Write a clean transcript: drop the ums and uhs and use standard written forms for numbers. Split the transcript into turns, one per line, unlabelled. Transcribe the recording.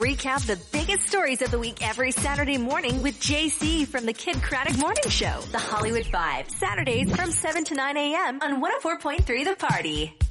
recap the biggest stories of the week every Saturday morning with JC from the Kid Craddock Morning Show, The Hollywood Five, Saturdays from 7 to 9 a.m. on 104.3 The Party.